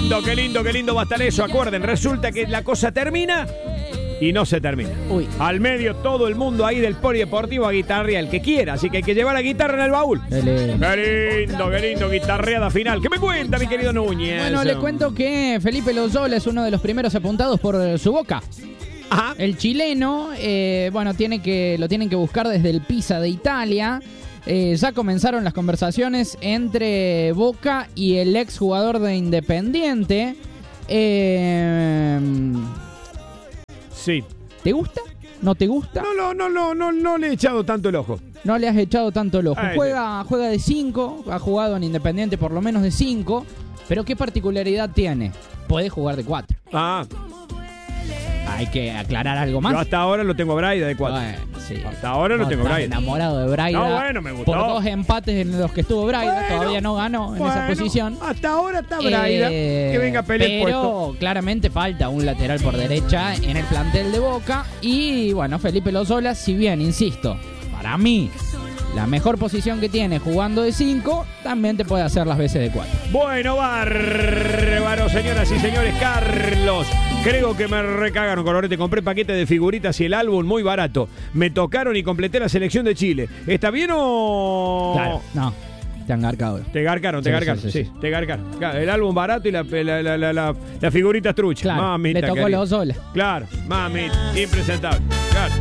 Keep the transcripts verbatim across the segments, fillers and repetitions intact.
lindo, qué lindo, qué lindo va a estar eso. Acuerden, resulta que la cosa termina y no se termina. Uy. Al medio todo el mundo ahí del polideportivo a guitarrear, el que quiera. Así que hay que llevar la guitarra en el baúl. Qué lindo. Qué lindo, qué lindo, guitarreada final. ¿Qué me cuenta, mi querido Núñez? Bueno, le cuento que Felipe Lozola es uno de los primeros apuntados por su Boca. Ajá. El chileno, eh, bueno, tiene que lo tienen que buscar desde el Pisa de Italia. Eh, ya comenzaron las conversaciones entre Boca y el exjugador de Independiente. Eh, Sí. ¿Te gusta? ¿No te gusta? No, no, no, no, no, no le he echado tanto el ojo. No le has echado tanto el ojo. Ay, Juega, juega de cinco, ha jugado en Independiente por lo menos de cinco, pero ¿qué particularidad tiene? Puede jugar de cuatro. Ah, Hay que aclarar algo más. yo hasta ahora lo tengo a Braida de cuatro. Bueno, sí. Hasta ahora lo Vos tengo estás Braida. enamorado de Braida. No, bueno, me gustó. Por dos empates en los que estuvo Braida, Bueno, todavía no ganó en bueno, esa posición. Hasta ahora está Braida. Eh, que venga a pelear el pero puesto. claramente falta un lateral por derecha en el plantel de Boca. Y bueno, Felipe Lozola, si bien, insisto, para mí, la mejor posición que tiene jugando de cinco, también te puede hacer las veces de cuatro. Bueno, bárbaro, señoras y señores. Carlos, creo que me recagaron, Colorete. Compré paquete de figuritas y el álbum muy barato. Me tocaron y completé la selección de Chile. ¿Está bien o...? Claro, no, te han garcado. Te garcaron, te Sí, garcaron, sí, sí, sí. te garcaron. Claro, el álbum barato y la, la, la, la, la, la figurita trucha. Claro, Mamita, le tocó querida. Lozola. Claro, mamita, impresentable. Claro.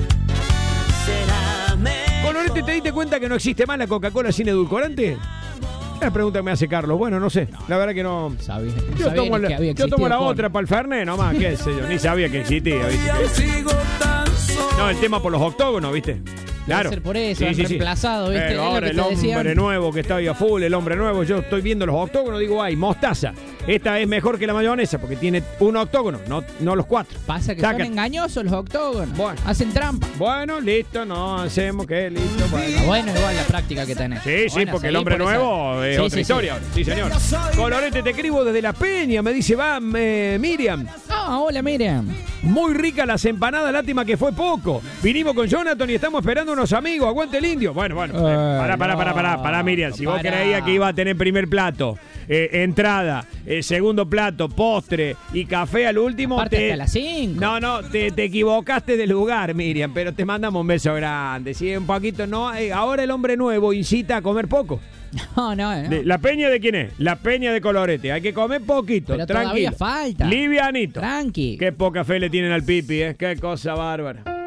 Colorete, ¿te diste cuenta que no existe más la Coca-Cola sin edulcorante? La pregunta que me hace Carlos. Bueno, no sé. La verdad que no. Sabía, Yo sabía tomo ni que la, había yo tomo existido la con- otra para el Fernet nomás, qué sé yo. Ni sabía que existía, ¿viste? No, el tema por los octógonos, ¿viste? Claro. ser por eso, han reemplazado, ¿viste? Pero Es lo ahora que el te hombre decían. nuevo que está ahí a full, el hombre nuevo, yo estoy viendo los octógonos, digo, ay, mostaza. Esta es mejor que la mayonesa porque tiene un octógono, no, no los cuatro. Pasa que Saca- son engañosos los octógonos. Bueno. Hacen trampa. Bueno, listo, no hacemos que listo. Bueno. Ah, bueno, igual la práctica que tenés. Sí, sí, Bueno, porque el seguí hombre por nuevo esa- es Sí, otra sí, sí. historia. Sí, señor. Colorete, te escribo desde La Peña, me dice, va, eh, Miriam. Ah, hola, Miriam. Muy ricas las empanadas, lástima que fue poco. Vinimos con Jonathan y estamos esperando unos amigos. Aguante el indio. Bueno, bueno. eh, Eh, pará, pará, no, pará, pará, pará, Miriam. Si vos pará. creías que iba a tener primer plato, eh, entrada, eh, segundo plato, postre y café al último, Aparte te... hasta las cinco. No, no, te, te equivocaste de lugar, Miriam, pero te mandamos un beso grande. Sí, un poquito, no. eh, ahora el hombre nuevo incita a comer poco. No, no, no. De- ¿La peña de quién es? La peña de Colorete. Hay que comer poquito, Pero tranquilo. todavía falta. Livianito. Tranqui. Qué poca fe le tienen al pipi, ¿eh? Qué cosa bárbara.